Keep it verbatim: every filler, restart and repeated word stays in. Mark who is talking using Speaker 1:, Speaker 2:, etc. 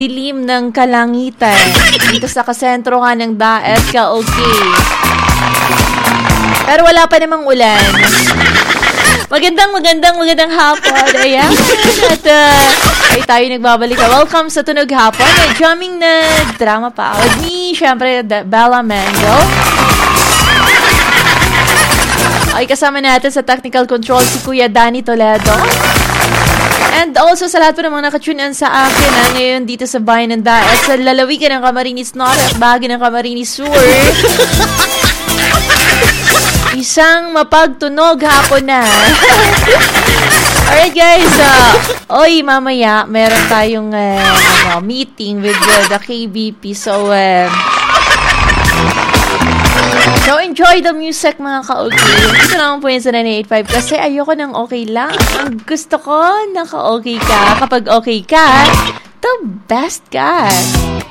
Speaker 1: dilim ng kalangitan. Dito sa kasentro nga ng Daet ka, okay. Pero wala pa namang ulan. Magandang, magandang, magandang hapon. Ayan. At uh, ay tayo nagbabalik. Welcome sa Tunog Hapon. May drumming na drama pa. With me, syempre, Bella Mango. Ay, kasama natin sa technical control si Kuya Danny Toledo. And also sa lahat po ng mga nakatune in sa akin ha, ngayon dito sa Bayan ng Daet, sa lalawigan ng Camarines Norte at bahagi ng Camarines Sur. Isang mapagtunog hapon na. Alright guys, uh, oy mamaya meron tayong uh, ano, meeting with uh, the K B P. So, uh, so enjoy the music mga ka-okay. Ito naman po yun sa nine eight five kasi ayoko ng okay lang. Ang gusto ko, naka-okay ka. Kapag okay ka, the best ka.